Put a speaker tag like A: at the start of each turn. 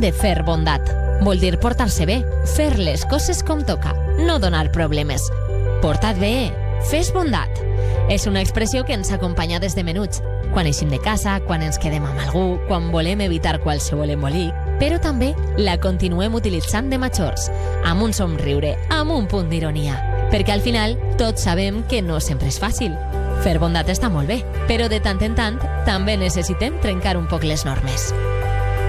A: de fer bondat. Vol dir portar-se bé, fer les coses com toca, no donar problemes. Porta't bé, fes bondat. És una expressió que ens acompanya des de menuts, quan eixim de casa, quan ens quedem amb algú, quan volem evitar qualsevol embolic, però també la continuem utilitzant de majors, amb un somriure, amb un punt d'ironia, perquè al final tots sabem que no sempre és fàcil. Fer bondat està molt bé, però de tant en tant també necessitem trencar un poc les normes.